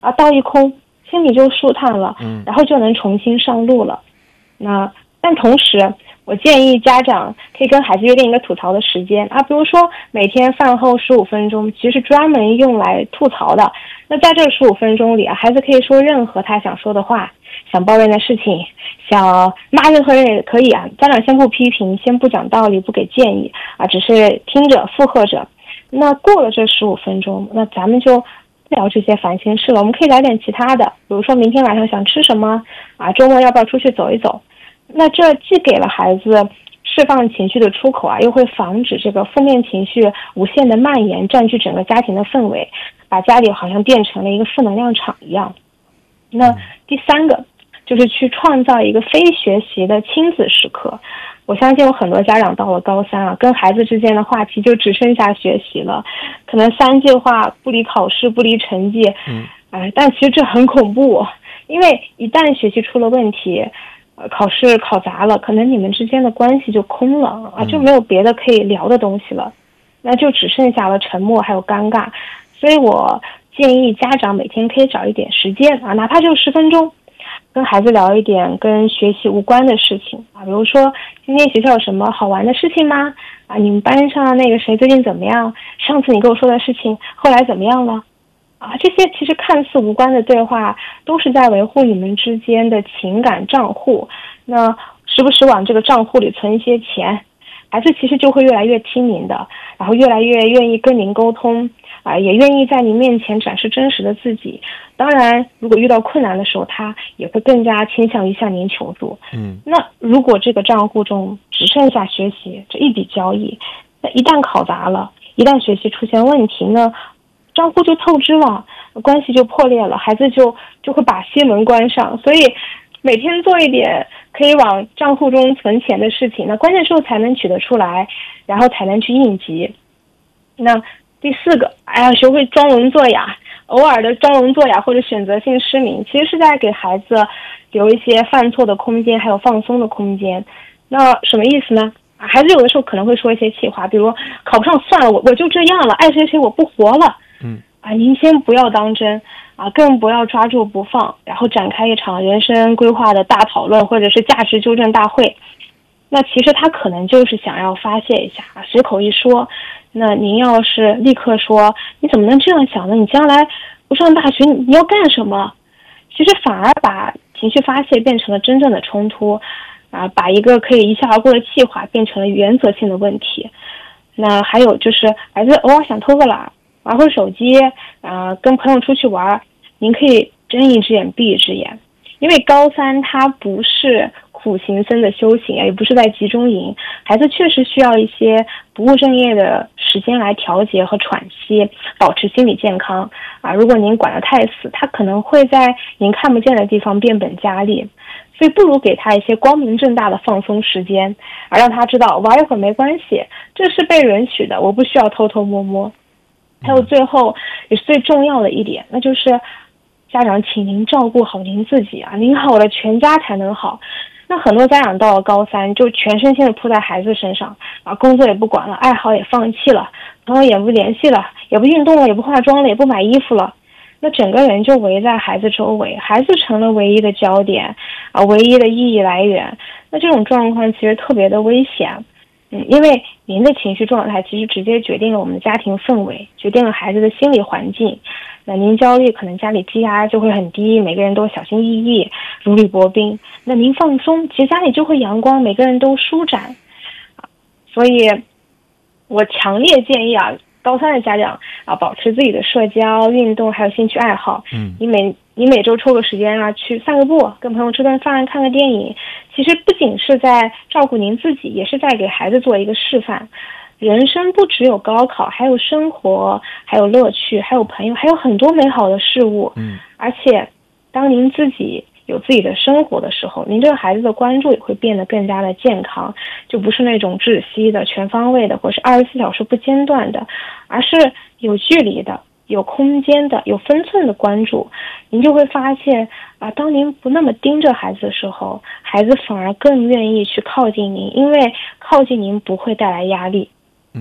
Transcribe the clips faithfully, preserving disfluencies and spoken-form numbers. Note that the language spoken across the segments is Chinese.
啊，倒一空，心里就舒坦了，嗯，然后就能重新上路了。那但同时，我建议家长可以跟孩子约定一个吐槽的时间啊，比如说每天饭后十五分钟，其实专门用来吐槽的。那在这十五分钟里啊，孩子可以说任何他想说的话，想抱怨的事情，想骂任何人也可以啊。家长先不批评，先不讲道理，不给建议啊，只是听着附和着。那过了这十五分钟，那咱们就不聊这些烦心事了，我们可以聊点其他的，比如说明天晚上想吃什么啊，周末要不要出去走一走。那这既给了孩子释放情绪的出口啊，又会防止这个负面情绪无限的蔓延，占据整个家庭的氛围，把家里好像变成了一个负能量场一样。那第三个就是去创造一个非学习的亲子时刻。我相信有很多家长到了高三啊，跟孩子之间的话题就只剩下学习了，可能三句话不离考试，不离成绩，嗯，哎，但其实这很恐怖，因为一旦学习出了问题，呃，考试考砸了，可能你们之间的关系就空了啊，就没有别的可以聊的东西了，那就只剩下了沉默还有尴尬。所以我建议家长每天可以找一点时间啊，哪怕就十分钟，跟孩子聊一点跟学习无关的事情啊，比如说今天学校有什么好玩的事情吗？啊，你们班上那个谁最近怎么样？上次你跟我说的事情后来怎么样了？啊，这些其实看似无关的对话，都是在维护你们之间的情感账户。那时不时往这个账户里存一些钱，孩子其实就会越来越听您的，然后越来越愿意跟您沟通，啊，也愿意在您面前展示真实的自己。当然，如果遇到困难的时候，他也会更加倾向于向您求助。嗯，那如果这个账户中只剩下学习这一笔交易，那一旦考砸了，一旦学习出现问题呢？账户就透支了，关系就破裂了，孩子就就会把心门关上。所以每天做一点可以往账户中存钱的事情，那关键时候才能取得出来，然后才能去应急。那第四个，哎呀，学会装聋作哑，偶尔的装聋作哑或者选择性失明，其实是在给孩子留一些犯错的空间，还有放松的空间。那什么意思呢？孩子有的时候可能会说一些气话，比如考不上算了，我我就这样了，爱谁谁我不活了。嗯，啊，您先不要当真啊，更不要抓住不放，然后展开一场人生规划的大讨论，或者是价值纠正大会。那其实他可能就是想要发泄一下，随口一说。那您要是立刻说你怎么能这样想呢？你将来不上大学你要干什么？其实反而把情绪发泄变成了真正的冲突啊，把一个可以一笑而过的气话变成了原则性的问题。那还有就是孩子偶尔想偷个懒，玩会手机啊、呃，跟朋友出去玩，您可以睁一只眼闭一只眼，因为高三它不是苦行僧的修行，也不是在集中营，孩子确实需要一些不务正业的时间来调节和喘息，保持心理健康啊。如果您管得太死，他可能会在您看不见的地方变本加厉。所以不如给他一些光明正大的放松时间，而让他知道玩一会儿没关系，这是被允许的，我不需要偷偷摸摸。还有最后也是最重要的一点，那就是家长请您照顾好您自己啊，您好了全家才能好。那很多家长到了高三就全身心的扑在孩子身上啊，工作也不管了，爱好也放弃了，朋友也不联系了，也不运动了，也不化妆了，也不买衣服了。那整个人就围在孩子周围，孩子成了唯一的焦点啊，唯一的意义来源。那这种状况其实特别的危险，嗯，因为您的情绪状态其实直接决定了我们的家庭氛围，决定了孩子的心理环境。那您焦虑，可能家里积压就会很低，每个人都小心翼翼，如履薄冰。那您放松，其实家里就会阳光，每个人都舒展。所以，我强烈建议啊。高三的家长啊，保持自己的社交、运动还有兴趣爱好。嗯，你每你每周抽个时间啊，去散个步，跟朋友吃顿饭，看个电影。其实不仅是在照顾您自己，也是在给孩子做一个示范。人生不只有高考，还有生活，还有乐趣，还有朋友，还有很多美好的事物。嗯，而且当您自己有自己的生活的时候，您对孩子的关注也会变得更加的健康，就不是那种窒息的、全方位的，或是二十四小时不间断的，而是有距离的、有空间的、有分寸的关注。您就会发现啊，当您不那么盯着孩子的时候，孩子反而更愿意去靠近您，因为靠近您不会带来压力。 嗯，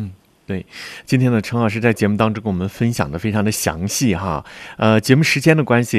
对，今天呢，陈老师在节目当中跟我们分享的非常的详细哈，呃，节目时间的关系。